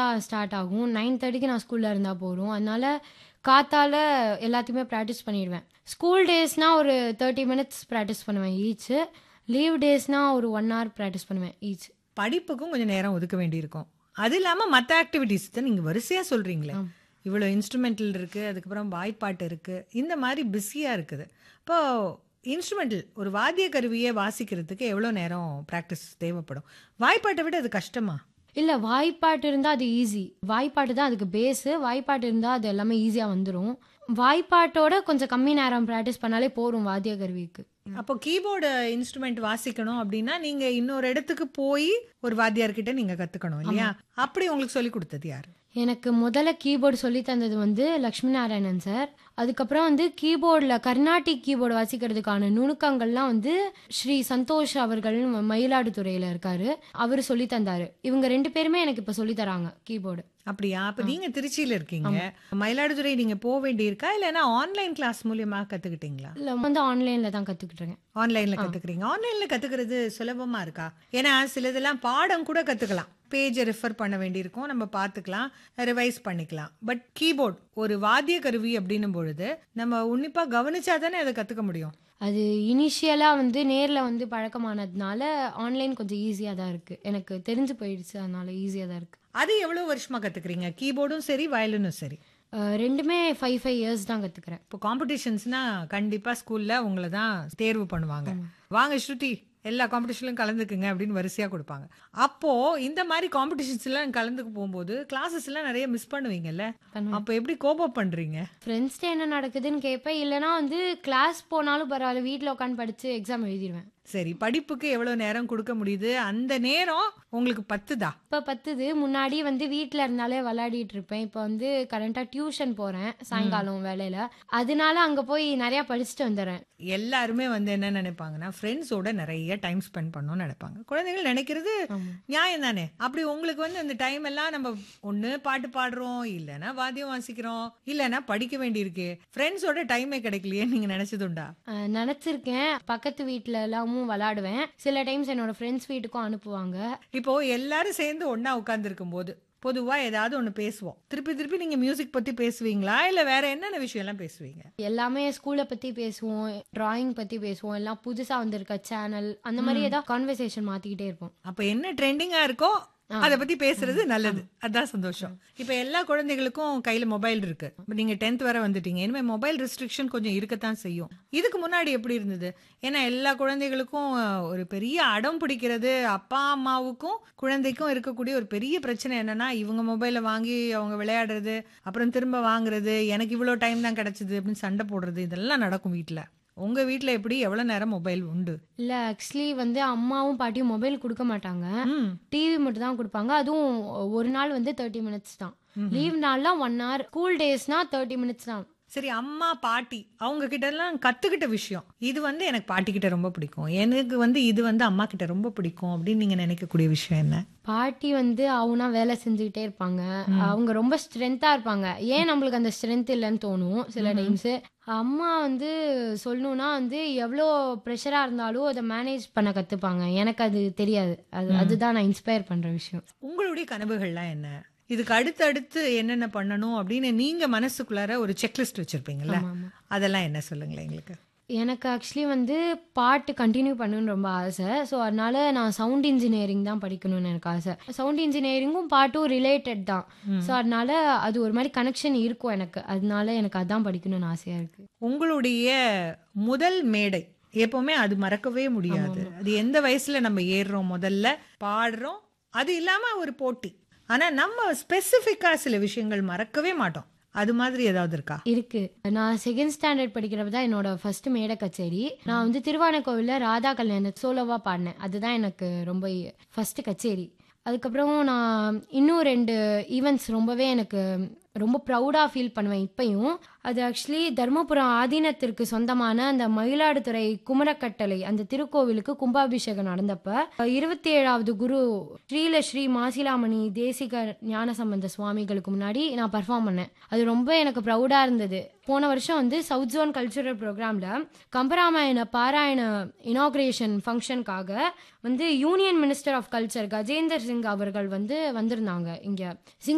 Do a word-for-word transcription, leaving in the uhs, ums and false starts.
தான் ஸ்டார்ட் ஆகும். நைன் தேர்ட்டிக்கு நான் ஸ்கூல்ல இருந்தா போதும். அதனால காத்தால எல்லாத்தையுமே ப்ராக்டிஸ் பண்ணிடுவேன். ஸ்கூல் டேஸ்னா ஒரு தேர்ட்டி மினிட்ஸ் ப்ராக்டிஸ் பண்ணுவேன் ஈச். லீவ் டேஸ்னா ஒரு ஒன் ஹவர் ப்ராக்டிஸ் பண்ணுவேன் ஈச். படிப்புக்கும் கொஞ்சம் நேரம் ஒதுக்க வேண்டியிருக்கும். அது இல்லாம மற்ற ஆக்டிவிட்டிஸ் தான் நீங்க வரிசையா சொல்றீங்களே, இவ்வளோ இன்ஸ்ட்ருமெண்டல் இருக்கு, அதுக்கப்புறம் வாய்ப்பாட்டு இருக்கு, இந்த மாதிரி பிஸியா இருக்குது. இப்போ இன்ஸ்ட்ருமெண்டல் ஒரு வாத்திய கருவியை வாசிக்கிறதுக்கு எவ்வளோ நேரம் ப்ராக்டிஸ் தேவைப்படும்? வாய்ப்பாட்டை விட அது கஷ்டமா? இல்லை, வாய்ப்பாட்டு இருந்தால் அது ஈஸி. வாய்ப்பாட்டு தான் அதுக்கு பேஸு. வாய்ப்பாட்டு இருந்தால் அது எல்லாமே ஈஸியாக வந்துடும். வாய்ப்பாட்டோட கொஞ்சம் கம்மி நேரம் ப்ராக்டிஸ் பண்ணாலே போதும் வாத்திய கருவிக்கு. அப்போ கீபோர்டு இன்ஸ்ட்ருமெண்ட் வாசிக்கணும் அப்படின்னா நீங்க இன்னொரு இடத்துக்கு போய் ஒரு வாத்தியார்கிட்ட நீங்க கத்துக்கணும் இல்லையா? அப்படி உங்களுக்கு சொல்லி கொடுத்தது யாரு? எனக்கு முதல்ல கீபோர்டு சொல்லி தந்தது வந்து லக்ஷ்மி நாராயணன் சார். அதுக்கப்புறம் வந்து கீபோர்டில் கர்நாடிக் கீபோர்டு வாசிக்கிறதுக்கான நுணுக்கங்கள்லாம் வந்து ஸ்ரீ சந்தோஷ் அவர்கள் மயிலாடுதுறையில் இருக்காரு, அவர் சொல்லி தந்தாரு. இவங்க ரெண்டு பேருமே எனக்கு இப்போ சொல்லி தராங்க கீபோர்டு. அப்படியா? அப்ப நீங்க திருச்சியில இருக்கீங்க, மயிலாடுதுறை நீங்க போக வேண்டியிருக்கா இல்லைன்னா ஆன்லைன் கிளாஸ் மூலியமா கத்துக்கிட்டீங்களா? இல்லை, வந்து ஆன்லைனில் தான் கற்றுக்கிட்டுருங்க. ஆன்லைன்ல கத்துக்கிறீங்க. ஆன்லைன்ல கத்துக்கிறது சுலபமா இருக்கா? ஏன்னா சிலதெல்லாம் பாடம் கூட கத்துக்கலாம், பேஜை ரெஃபர் பண்ண வேண்டியிருக்கும், நம்ம பார்த்துக்கலாம், ரிவைஸ் பண்ணிக்கலாம். பட் கீபோர்ட் ஒரு வாத்திய கருவி அப்படின்னும் பொழுது நம்ம உன்னிப்பா கவனிச்சா தானே அதை கத்துக்க முடியும். அது இனிஷியலாக வந்து நேரில் வந்து பழக்கமானதுனால ஆன்லைன் கொஞ்சம் ஈஸியாக தான் இருக்குது. எனக்கு தெரிஞ்சு போயிடுச்சு, அதனால ஈஸியாக தான் இருக்குது. அது எவ்வளோ வருஷமா கத்துக்கிறீங்க? கீபோர்டும் சரி வயலினும் சரி? ரெண்டுமே ஃபைவ் ஃபைவ் இயர்ஸ் தான் கற்றுக்கிறேன். இப்போ காம்படிஷன்ஸ்னா கண்டிப்பாக ஸ்கூலில் உங்களை தான் தேர்வு பண்ணுவாங்க. வாங்க ஸ்ருதி, எல்லா காம்படிஷன்லையும் கலந்துக்குங்க அப்படின்னு வரிசையாக கொடுப்பாங்க. அப்போது இந்த மாதிரி காம்படிஷன்ஸ்லாம் கலந்துக்கு போகும்போது கிளாஸஸ் எல்லாம் நிறைய மிஸ் பண்ணுவீங்கல்ல, அப்போ எப்படி கோபம் பண்ணுறீங்க? ஃப்ரெண்ட்ஸ்ட்டு என்ன நடக்குதுன்னு கேட்பேன். இல்லைனா வந்து கிளாஸ் போனாலும் பரவாயில்ல, வீட்டில் உட்காந்து படித்து எக்ஸாம் எழுதிடுவேன். சரி, படிப்புக்கு எவ்வளோ நேரம் கொடுக்க முடியுது? அந்த நேரம் உங்களுக்கு பத்துதா? இப்போ பத்துது. முன்னாடி வந்து வீட்டில் இருந்தாலே விளையாடிட்டு இருப்பேன். இப்போ வந்து கரண்ட்டாக டியூஷன் போகிறேன் சாயங்காலம் வேலையில், அதனால அங்கே போய் நிறையா படிச்சுட்டு வந்துடுறேன். எல்லாருமே வந்து என்ன நினைப்பாங்கன்னா ஃப்ரெண்ட்ஸோட நிறைய டைம் ஸ்பெண்ட் பண்ணணும்னு நினைப்பாங்க. குழந்தைகள் நினைக்கிறது நியாயம் தானே. அப்படி உங்களுக்கு வந்து அந்த டைம் எல்லாம் நம்ம ஒன்று பாட்டு பாடுறோம், இல்லைன்னா வாத்தியம் வாசிக்கிறோம், இல்லைன்னா படிக்க வேண்டியிருக்கு, ஃப்ரெண்ட்ஸோட டைமே கிடைக்கலையே நீங்கள் நினைச்சதுண்டா? நினச்சிருக்கேன். பக்கத்து வீட்டில் எல்லாமும் விளையாடுவேன். சில டைம்ஸ் என்னோட ஃப்ரெண்ட்ஸ் வீட்டுக்கும் அனுப்புவாங்க. இப்போ எல்லாரும் சேர்ந்து ஒண்ணா உட்கார்ந்துருக்கும் போது பொதுவா ஏதாவது ஒன்று பேசுவோம். திருப்பி திருப்பி நீங்க மியூசிக் பத்தி பேசுவீங்களா இல்ல வேற என்னென்ன விஷயம் எல்லாம் பேசுவீங்க? எல்லாமே ஸ்கூலை பத்தி பேசுவோம், டிராயிங் பத்தி பேசுவோம், எல்லாம் புதுசா வந்திருக்க சேனல், அந்த மாதிரி ஏதாவது கான்வர்சேஷன் மாத்திக்கிட்டே இருப்போம். அப்ப என்ன ட்ரெண்டிங்கா இருக்கோ அதை பத்தி பேசுறது நல்லது, அதான் சந்தோஷம். இப்ப எல்லா குழந்தைகளுக்கும் கையில மொபைல் இருக்கு. நீங்க டென்த் வரை வந்துட்டீங்க, இனிமே மொபைல் ரெஸ்ட்ரிக்ஷன் கொஞ்சம் இருக்கத்தான் செய்யும். இதுக்கு முன்னாடி எப்படி இருந்தது? ஏன்னா எல்லா குழந்தைகளுக்கும் ஒரு பெரிய அடம் பிடிக்கிறது, அப்பா அம்மாவுக்கும் குழந்தைக்கும் இருக்கக்கூடிய ஒரு பெரிய பிரச்சனை என்னன்னா, இவங்க மொபைலை வாங்கி அவங்க விளையாடுறது, அப்புறம் திரும்ப வாங்குறது, எனக்கு இவ்வளோ டைம் தான் கிடைச்சது அப்படின்னு சண்டை போடுறது, இதெல்லாம் நடக்கும் வீட்டில். உங்க வீட்டில் எப்படி, எவ்வளோ நேரம் மொபைல் உண்டு? இல்லை, ஆக்சுவலி வந்து அம்மாவும் பாட்டியும் மொபைல் கொடுக்க மாட்டாங்க, டிவி மட்டும் தான் கொடுப்பாங்க. அதுவும் ஒரு நாள் வந்து தேர்ட்டி மினிட்ஸ் தான். லீவ் நாள்லாம் one hour, school டேஸ்னா thirty minutes தான். சரி, அம்மா பாட்டி அவங்க கிட்ட எல்லாம் கத்துக்கிட்ட விஷயம் இது வந்து எனக்கு பாட்டி கிட்ட ரொம்ப பிடிக்கும், எனக்கு வந்து இது வந்து அம்மா கிட்ட ரொம்ப பிடிக்கும் அப்படின்னு நீங்க நினைக்கக்கூடிய விஷயம் என்ன? பாட்டி வந்து அவனா வேலை செஞ்சுக்கிட்டே இருப்பாங்க, அவங்க ரொம்ப ஸ்ட்ரென்த்தா இருப்பாங்க. ஏன் நம்மளுக்கு அந்த ஸ்ட்ரென்த் இல்லைன்னு தோணும் சில டைம்ஸ். அம்மா வந்து சொல்லணும்னா வந்து எவ்வளோ ப்ரெஷராக இருந்தாலும் அதை மேனேஜ் பண்ண கற்றுப்பாங்க. எனக்கு அது தெரியாது, அது அதுதான் நான் இன்ஸ்பயர் பண்ணுற விஷயம். உங்களுடைய கனவுகள்லாம் என்ன? இதுக்கு அடுத்து அடுத்து என்னென்ன பண்ணணும் அப்படின்னு நீங்க மனசுக்குள்ளார ஒரு செக்லிஸ்ட் வச்சிருப்பீங்கல்ல, அதெல்லாம் என்ன சொல்லுங்களேன் எங்களுக்கு. எனக்கு ஆக்சுவலி வந்து பாட்டு கண்டினியூ பண்ணணும்னு ரொம்ப ஆசை. ஸோ அதனால நான் சவுண்ட் இன்ஜினியரிங் தான் படிக்கணும்னு எனக்கு ஆசை. சவுண்ட் இன்ஜினியரிங்கும் பாட்டும் ரிலேட்டட் தான். ஸோ அதனால அது ஒரு மாதிரி கனெக்ஷன் இருக்கும் எனக்கு, அதனால எனக்கு அதான் படிக்கணும்னு ஆசையாக இருக்குது. உங்களுடைய முதல் மேடை எப்பவுமே அது மறக்கவே முடியாது. அது எந்த வயசுல நம்ம ஏறுறோம், முதல்ல பாடுறோம், அது இல்லாம ஒரு போட்டி, ஆனா நம்ம ஸ்பெசிஃபிக்கா சில விஷயங்கள் மறக்கவே மாட்டோம், அது மாதிரி ஏதாவது இருக்கா? இருக்கு. நான் செகண்ட் ஸ்டாண்டர்ட் படிக்கிறப்ப தான் என்னோட ஃபர்ஸ்ட் மேடை கச்சேரி. நான் வந்து திருவானைக்கோவிலில் ராதா கல்யாண சோலோவா பாடினேன். அதுதான் எனக்கு ரொம்ப ஃபர்ஸ்ட் கச்சேரி. அதுக்கப்புறம் நான் இன்னும் ரெண்டு ஈவெண்ட்ஸ் ரொம்பவே எனக்கு ரொம்ப ப்ரௌடாக ஃபீல் பண்ணுவேன் இப்பயும். அது ஆக்சுவலி தர்மபுரம் ஆதீனத்திற்கு சொந்தமான அந்த மயிலாடுதுறை குமரக்கட்டளை அந்த திருக்கோவிலுக்கு கும்பாபிஷேகம் நடந்தப்ப இருபத்தி ஏழாவது குரு ஸ்ரீல ஸ்ரீ மாசிலாமணி தேசிக ஞானசம்பந்த சுவாமிகளுக்கு முன்னாடி நான் பர்ஃபார்ம் பண்ணேன். அது ரொம்ப எனக்கு ப்ரௌடாக இருந்தது. போன வருஷம் வந்து சவுத் ஜோன் கல்ச்சுரல் ப்ரோக்ராமில் கம்பராமாயண பாராயண இனாக்ரேஷன் ஃபங்க்ஷனுக்காக வந்து union minister of culture Gajender Singh அவர்கள் வந்து வந்திருந்தாங்க இங்கே.